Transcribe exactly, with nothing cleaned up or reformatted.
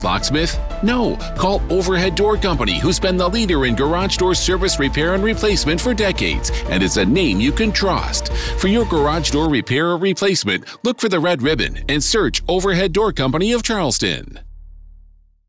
Locksmith? No. Call Overhead Door Company, who's been the leader in garage door service repair and replacement for decades, and is a name you can trust. For your garage door repair or replacement, look for the red ribbon and search Overhead Door Company of Charleston.